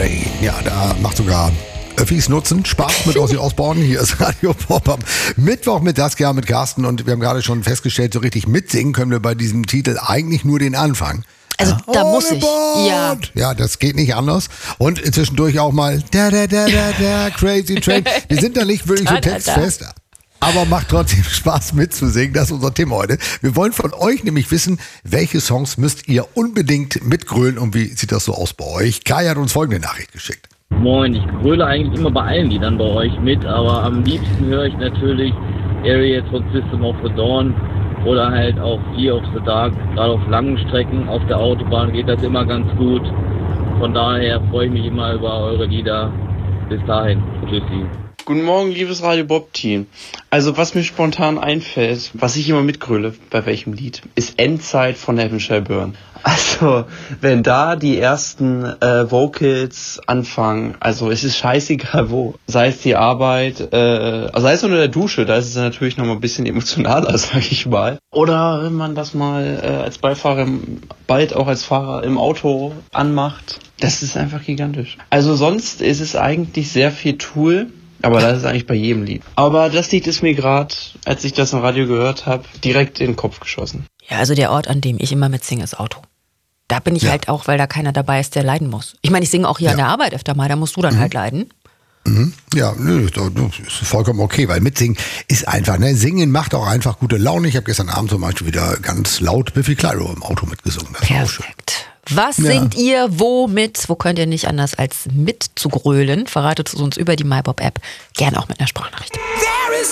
Day. Ja, da macht sogar Öffis nutzen. Spaß mit Ossi Osborn. Hier ist Radio Bob am Mittwoch mit Saskia, mit Carsten. Und wir haben gerade schon festgestellt, so richtig mitsingen können wir bei diesem Titel eigentlich nur den Anfang. Also da muss ich. Ja. Ja, das geht nicht anders. Und zwischendurch auch mal Crazy Train. Wir sind da nicht wirklich so textfest. Aber macht trotzdem Spaß mitzusingen. Das ist unser Thema heute. Wir wollen von euch nämlich wissen, welche Songs müsst ihr unbedingt mitgrölen und wie sieht das so aus bei euch? Kai hat uns folgende Nachricht geschickt. Moin, ich gröle eigentlich immer bei allen Liedern bei euch mit, aber am liebsten höre ich natürlich Areas von System of a Dawn oder halt auch Fear of the Dark. Gerade auf langen Strecken auf der Autobahn geht das immer ganz gut. Von daher freue ich mich immer über eure Lieder. Bis dahin, tschüssi. Guten Morgen, liebes Radio Bob-Team. Also was mir spontan einfällt, was ich immer mitgröle, bei welchem Lied, ist Endzeit von Heaven Shall Burn. Also, wenn da die ersten Vocals anfangen, also es ist scheißegal wo, sei es die Arbeit, sei es unter der Dusche, da ist es natürlich noch mal ein bisschen emotionaler, sag ich mal. Oder wenn man das mal als Beifahrer, bald auch als Fahrer im Auto anmacht, das ist einfach gigantisch. Also sonst ist es eigentlich sehr viel Tool, aber das ist eigentlich bei jedem Lied. Aber das Lied ist mir gerade, als ich das im Radio gehört habe, direkt in den Kopf geschossen. Ja, also der Ort, an dem ich immer mitsinge, ist Auto. Da bin ich halt auch, weil da keiner dabei ist, der leiden muss. Ich meine, ich singe auch hier an der Arbeit öfter mal, da musst du dann halt leiden. Ja, nö, das ist vollkommen okay, weil mitsingen ist einfach, ne? Singen macht auch einfach gute Laune. Ich habe gestern Abend zum Beispiel wieder ganz laut Biffy Clyro im Auto mitgesungen. Das war auch schön. Perfekt. Was singt ihr wo mit? Wo könnt ihr nicht anders als mit zu grölen? Verratet es uns über die MyBob-App. Gerne auch mit einer Sprachnachricht.